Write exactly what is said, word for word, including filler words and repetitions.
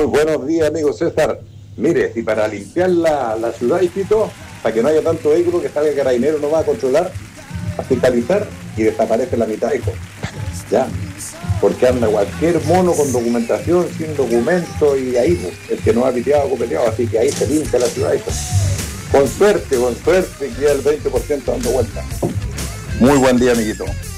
Muy buenos días, amigo César. Mire, si para limpiar la, la ciudad, hijito, para que no haya tanto vehículo, que salga el carabinero, no va a controlar, a fiscalizar y desaparece la mitad, hijo. Ya. Porque anda cualquier mono con documentación, sin documento, y ahí, pues, el que no ha piteado, ha copeteado, así que ahí se limpia la ciudad, hijo. Con suerte, con suerte, queda el veinte por ciento dando vuelta. Muy buen día, amiguito.